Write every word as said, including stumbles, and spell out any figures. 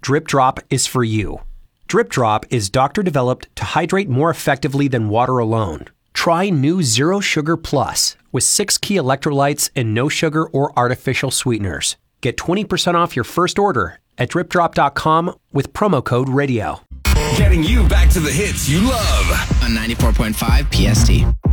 Drip Drop is for you. Drip Drop is doctor-developed to hydrate more effectively than water alone. Try new Zero Sugar Plus with six key electrolytes and no sugar or artificial sweeteners. Get twenty percent off your first order at drip drop dot com with promo code radio. Getting you back to the hits you love on ninety-four point five P S T.